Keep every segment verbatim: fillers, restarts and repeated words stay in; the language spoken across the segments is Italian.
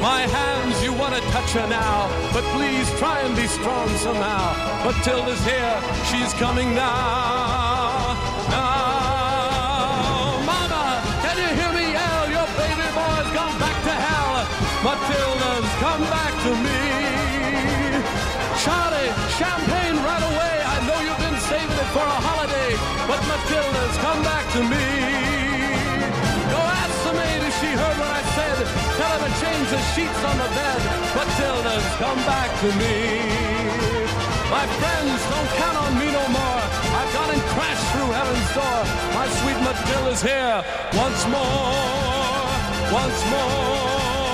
my hands, you want to touch her now, but please try and be strong somehow. Matilda's here, she's coming now. Now, Mama, can you hear me yell? Your baby boy's gone back to hell. Matilda's come back to me. Charlie, champagne right away. I know you've been saving it for a holiday, but Matilda's come back to me. Go ask the maid if she heard what I said. Tell her to change the sheets on the bed. Matilda's come back to me. My friends, don't count on me no more. I've gone and crashed through heaven's door. My sweet Matilda's here once more, once more.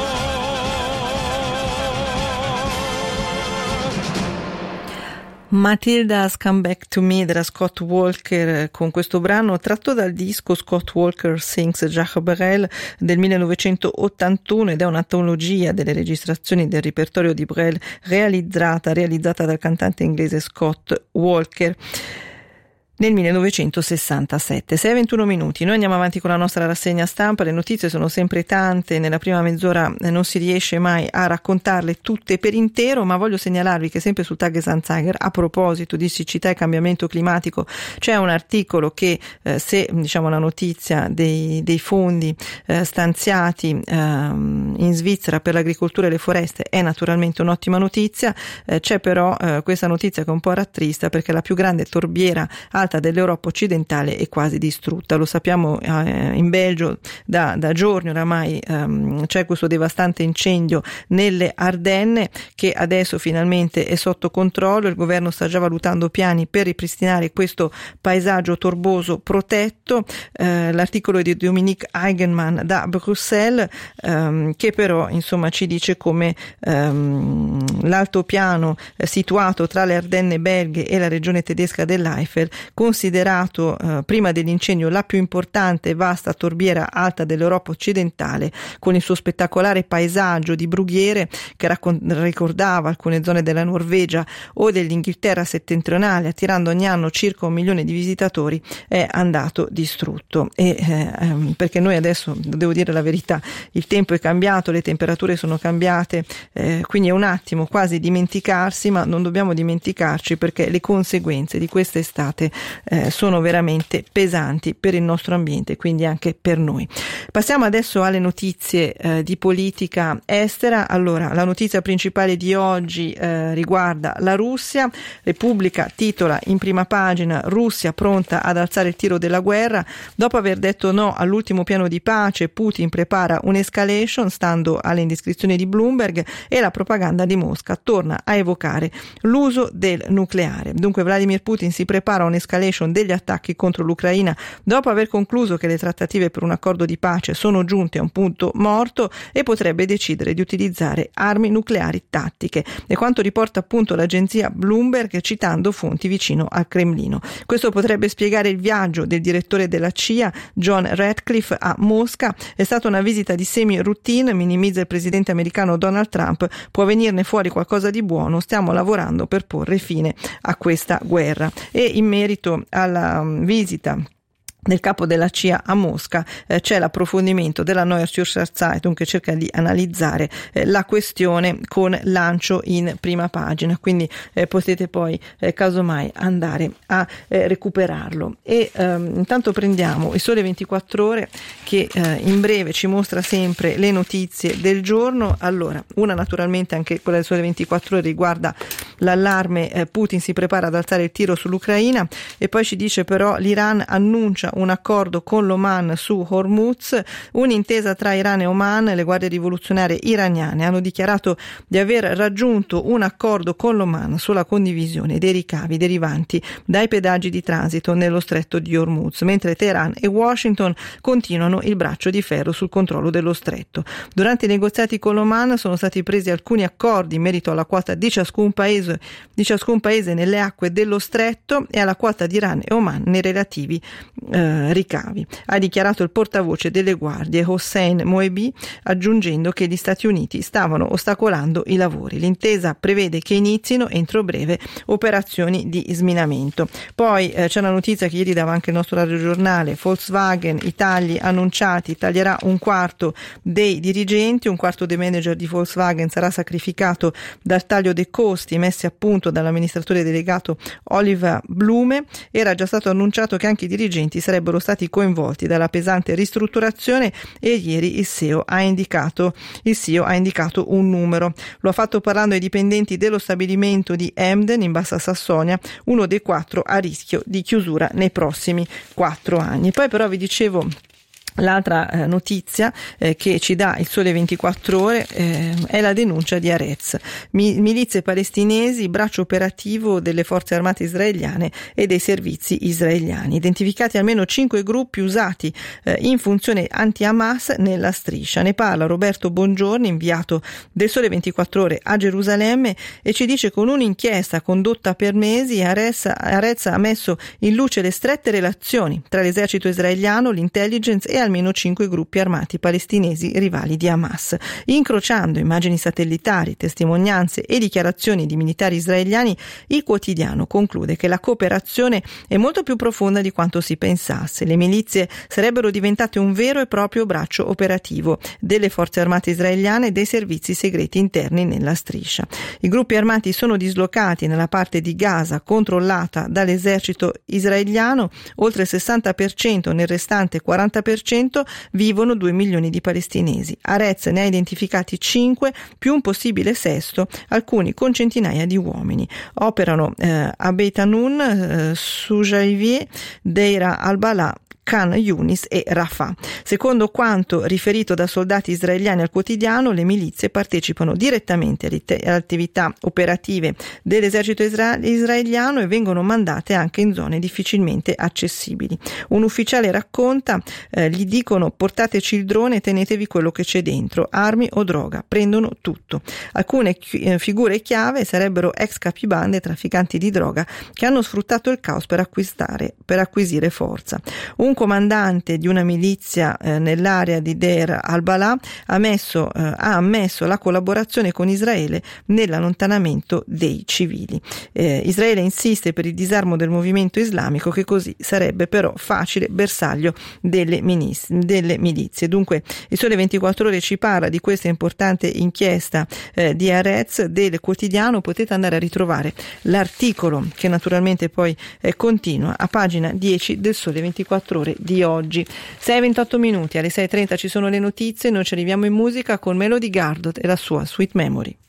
Matilda's Come Back to Me della Scott Walker, con questo brano tratto dal disco Scott Walker Sings Jacques Brel del millenovecentottantuno, ed è un'antologia delle registrazioni del repertorio di Brel realizzata, realizzata dal cantante inglese Scott Walker nel millenovecentosessantasette. sei e ventuno minuti, noi andiamo avanti con la nostra rassegna stampa. Le notizie sono sempre tante, nella prima mezz'ora non si riesce mai a raccontarle tutte per intero, ma voglio segnalarvi che sempre sul Tagesanzeiger, a proposito di siccità e cambiamento climatico, c'è un articolo che eh, se diciamo la notizia dei, dei fondi eh, stanziati eh, in Svizzera per l'agricoltura e le foreste è naturalmente un'ottima notizia, eh, c'è però eh, questa notizia che è un po' rattrista, perché la più grande torbiera alta dell'Europa occidentale è quasi distrutta. Lo sappiamo, eh, in Belgio da, da giorni oramai ehm, c'è questo devastante incendio nelle Ardenne che adesso finalmente è sotto controllo. Il governo sta già valutando piani per ripristinare questo paesaggio torboso protetto. Eh, l'articolo è di Dominique Eigenmann da Bruxelles, ehm, che però insomma ci dice come ehm, l'altopiano eh, situato tra le Ardenne belghe e la regione tedesca dell'Eifel, considerato eh, prima dell'incendio la più importante e vasta torbiera alta dell'Europa occidentale, con il suo spettacolare paesaggio di brughiere che raccon- ricordava alcune zone della Norvegia o dell'Inghilterra settentrionale, attirando ogni anno circa un milione di visitatori, è andato distrutto. E eh, ehm, perché noi adesso, devo dire la verità, il tempo è cambiato, le temperature sono cambiate, eh, quindi è un attimo quasi dimenticarsi, ma non dobbiamo dimenticarci, perché le conseguenze di quest'estate Eh, sono veramente pesanti per il nostro ambiente, quindi anche per noi. Passiamo adesso alle notizie eh, di politica estera. Allora, la notizia principale di oggi eh, riguarda la Russia. Repubblica titola in prima pagina: Russia pronta ad alzare il tiro della guerra. Dopo aver detto no all'ultimo piano di pace, Putin prepara un'escalation, stando alle indiscrezioni di Bloomberg, e la propaganda di Mosca torna a evocare l'uso del nucleare. Dunque Vladimir Putin si prepara a un'escalation degli attacchi contro l'Ucraina dopo aver concluso che le trattative per un accordo di pace sono giunte a un punto morto e potrebbe decidere di utilizzare armi nucleari tattiche. E quanto riporta appunto l'agenzia Bloomberg, citando fonti vicino al Cremlino. Questo potrebbe spiegare il viaggio del direttore della C I A, John Ratcliffe, a Mosca. È stata una visita di semi-routine, minimizza il presidente americano Donald Trump. Può venirne fuori qualcosa di buono, stiamo lavorando per porre fine a questa guerra. E in merito alla visita del capo della C I A a Mosca eh, c'è l'approfondimento della Neue Zürcher Zeitung, che cerca di analizzare eh, la questione con lancio in prima pagina, quindi eh, potete poi eh, casomai andare a eh, recuperarlo. E ehm, intanto prendiamo il Sole ventiquattro Ore, che eh, in breve ci mostra sempre le notizie del giorno. Allora, una naturalmente anche quella del Sole ventiquattro Ore riguarda l'allarme, eh, Putin si prepara ad alzare il tiro sull'Ucraina, e poi ci dice però l'Iran annuncia un accordo con l'Oman su Hormuz. Un'intesa tra Iran e Oman. Le guardie rivoluzionarie iraniane hanno dichiarato di aver raggiunto un accordo con l'Oman sulla condivisione dei ricavi derivanti dai pedaggi di transito nello stretto di Hormuz, mentre Teheran e Washington continuano il braccio di ferro sul controllo dello stretto. Durante i negoziati con l'Oman sono stati presi alcuni accordi in merito alla quota di ciascun paese news di ciascun paese nelle acque dello stretto e alla quota di Iran e Oman nei relativi eh, ricavi. Ha dichiarato il portavoce delle guardie Hossein Moebi, aggiungendo che gli Stati Uniti stavano ostacolando i lavori. L'intesa prevede che inizino entro breve operazioni di sminamento. Poi eh, c'è una notizia che ieri dava anche il nostro radiogiornale: Volkswagen, i tagli annunciati, taglierà un quarto dei dirigenti, un quarto dei manager di Volkswagen sarà sacrificato dal taglio dei costi messi a punto dall'amministratore delegato Oliver Blume. Era già stato annunciato che anche i dirigenti sarebbero stati coinvolti dalla pesante ristrutturazione e ieri il C E O ha indicato il C E O ha indicato un numero. Lo ha fatto parlando ai dipendenti dello stabilimento di Emden in Bassa Sassonia, uno dei quattro a rischio di chiusura nei prossimi quattro anni. Poi però vi dicevo l'altra eh, notizia eh, che ci dà il Sole ventiquattro Ore eh, è la denuncia di Haaretz. Mi- milizie palestinesi, braccio operativo delle forze armate israeliane e dei servizi israeliani. Identificati almeno cinque gruppi usati eh, in funzione anti-Hamas nella striscia. Ne parla Roberto Bongiorni, inviato del Sole ventiquattro Ore a Gerusalemme, e ci dice: con un'inchiesta condotta per mesi Haaretz, Haaretz ha messo in luce le strette relazioni tra l'esercito israeliano, l'intelligence e almeno cinque gruppi armati palestinesi rivali di Hamas. Incrociando immagini satellitari, testimonianze e dichiarazioni di militari israeliani, il quotidiano conclude che la cooperazione è molto più profonda di quanto si pensasse. Le milizie sarebbero diventate un vero e proprio braccio operativo delle forze armate israeliane e dei servizi segreti interni nella striscia. I gruppi armati sono dislocati nella parte di Gaza controllata dall'esercito israeliano, oltre il sessanta per cento, nel restante quaranta per cento vivono due milioni di palestinesi. Haaretz ne ha identificati cinque, più un possibile sesto, alcuni con centinaia di uomini. Operano eh, a Beit Hanun, eh, Sujaivieh, Deira al-Balà, Khan Yunis e Rafah. Secondo quanto riferito da soldati israeliani al quotidiano, le milizie partecipano direttamente alle attività operative dell'esercito isra- israeliano e vengono mandate anche in zone difficilmente accessibili. Un ufficiale racconta, eh, gli dicono: portateci il drone e tenetevi quello che c'è dentro, armi o droga, prendono tutto. Alcune chi- eh, figure chiave sarebbero ex capibande, trafficanti di droga che hanno sfruttato il caos per acquistare, per acquisire forza. Un comandante di una milizia eh, nell'area di Deir al-Balà ha, messo, eh, ha ammesso la collaborazione con Israele nell'allontanamento dei civili. Eh, Israele insiste per il disarmo del movimento islamico, che così sarebbe però facile bersaglio delle, minis- delle milizie. Dunque il Sole ventiquattro Ore ci parla di questa importante inchiesta eh, di Haaretz, del quotidiano. Potete andare a ritrovare l'articolo, che naturalmente poi eh, continua, a pagina dieci del Sole ventiquattro Ore di oggi. sei e ventotto minuti, alle sei e trenta ci sono le notizie, noi ci arriviamo in musica con Melody Gardot e la sua Sweet Memory.